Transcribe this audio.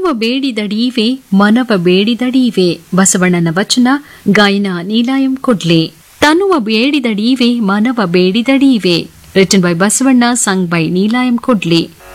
ತನುವ ಬೇಡಿದಡೀವೆ ಮನವ ಬೇಡಿದಡೀವೆ ಬಸವಣ್ಣನ ವಚನ ಗಾಯನ ನೀಲಾಯಂ ಕೊಡ್ಲೆ. ತನುವ ಬೇಡಿದಡೀವೆ ಮನವ ಬೇಡಿದಡೀವೆ written by Basavanna, sung by ನೀಲಾಯಂ ಕೊಡ್ಲೆ.